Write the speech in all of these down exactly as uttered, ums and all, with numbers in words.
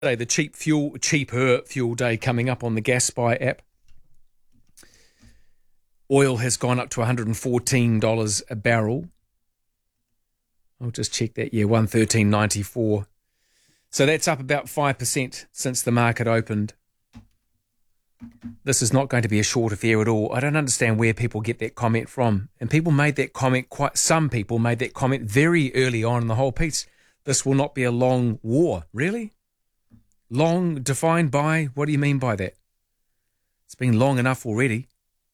the cheap fuel, cheaper fuel day coming up on the Gas Spy app. Oil has gone up to one hundred fourteen dollars a barrel. I'll just check that. Yeah, one thirteen ninety-four. So that's up about five percent since the market opened. This is not going to be a short affair at all. I don't understand where people get that comment from. And people made that comment, quite some people made that comment very early on in the whole piece. This will not be a long war. Really? Long defined by, what do you mean by that? It's been long enough already.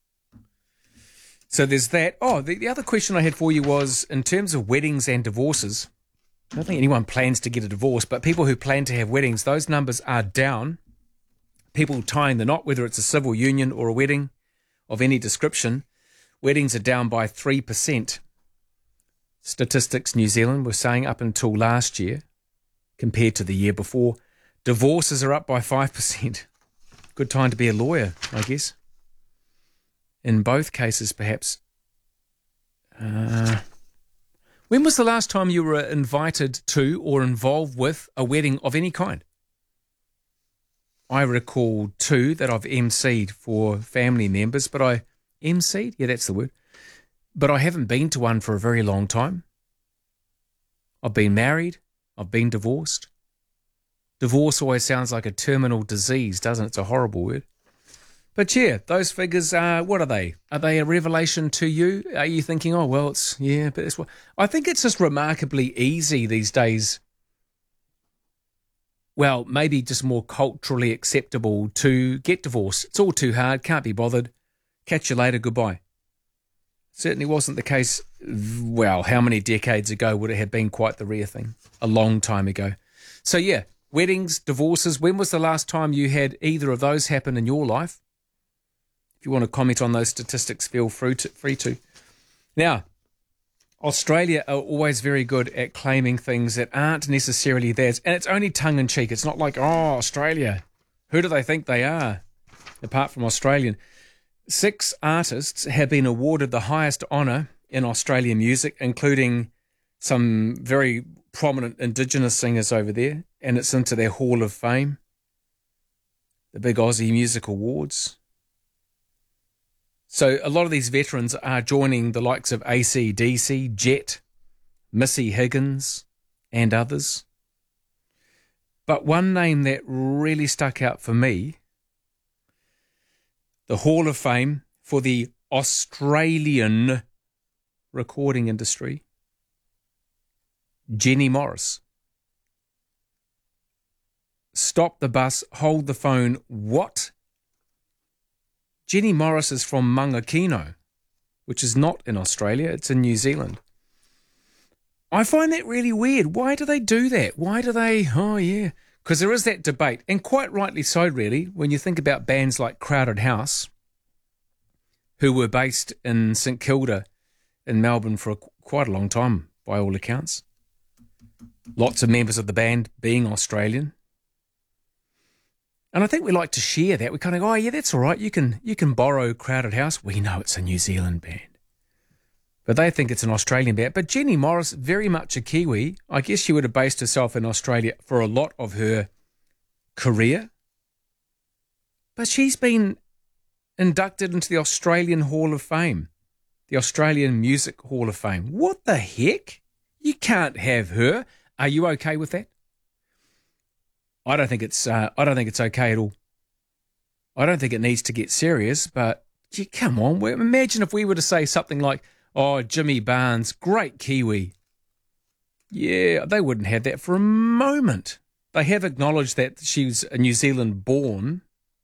So there's that. Oh, the, the other question I had for you was, in terms of weddings and divorces, I don't think anyone plans to get a divorce, but people who plan to have weddings, those numbers are down. People tying the knot, whether it's a civil union or a wedding of any description, weddings are down by three percent. Statistics New Zealand were saying up until last year, compared to the year before. Divorces are up by five percent. Good time to be a lawyer, I guess. In both cases, perhaps. Uh, when was the last time you were invited to or involved with a wedding of any kind? I recall two that I've emceed for family members, but I... Emceed? Yeah, that's the word. But I haven't been to one for a very long time. I've been married. I've been divorced. Divorce always sounds like a terminal disease, doesn't it? It's a horrible word. But yeah, those figures are, what are they? Are they a revelation to you? Are you thinking, oh, well, it's, yeah, but it's what... I think it's just remarkably easy these days. Well, maybe just more culturally acceptable to get divorced. It's all too hard, can't be bothered. Catch you later, goodbye. Certainly wasn't the case, well, how many decades ago would it have been quite the rare thing? A long time ago. So yeah, weddings, divorces, when was the last time you had either of those happen in your life? If you want to comment on those statistics, feel free to. Free to. Now, Australia are always very good at claiming things that aren't necessarily theirs, and it's only tongue-in-cheek. It's not like, oh, Australia, who do they think they are, apart from Australian? Six artists have been awarded the highest honour in Australian music, including some very prominent Indigenous singers over there, and it's into their Hall of Fame, the big Aussie Music Awards. So a lot of these veterans are joining the likes of A C D C, Jet, Missy Higgins, and others. But one name that really stuck out for me, the Hall of Fame for the Australian recording industry, Jenny Morris. Stop the bus, hold the phone. What? Jenny Morris is from Mangakino, which is not in Australia, it's in New Zealand. I find that really weird. Why do they do that? Why do they, oh yeah, because there is that debate, and quite rightly so really, when you think about bands like Crowded House, who were based in St Kilda in Melbourne for a, quite a long time, by all accounts. Lots of members of the band being Australian. And I think we like to share that. We kind of go, oh, yeah, that's all right. You can you can borrow Crowded House. We know it's a New Zealand band. But they think it's an Australian band. But Jenny Morris, very much a Kiwi. I guess she would have based herself in Australia for a lot of her career. But she's been inducted into the Australian Hall of Fame, the Australian Music Hall of Fame. What the heck? You can't have her. Are you okay with that? I don't think it's. Uh, I don't think it's okay at all. I don't think it needs to get serious. But gee, come on, imagine if we were to say something like, "Oh, Jimmy Barnes, great Kiwi." Yeah, they wouldn't have that for a moment. They have acknowledged that she's a New Zealand born,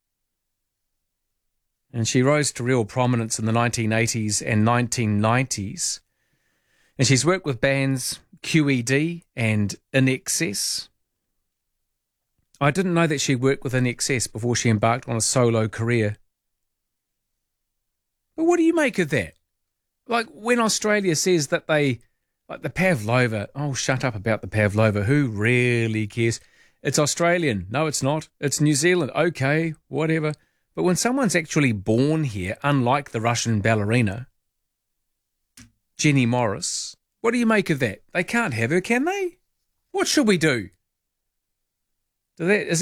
and she rose to real prominence in the nineteen eighties and nineteen nineties. And she's worked with bands Q E D and In Excess. I didn't know that she worked with In Excess before she embarked on a solo career. But what do you make of that? Like when Australia says that they, like the Pavlova, oh, shut up about the Pavlova. Who really cares? It's Australian. No, it's not. It's New Zealand. Okay, whatever. But when someone's actually born here, unlike the Russian ballerina, Jenny Morris, what do you make of that? They can't have her, can they? What should we do? Do they, is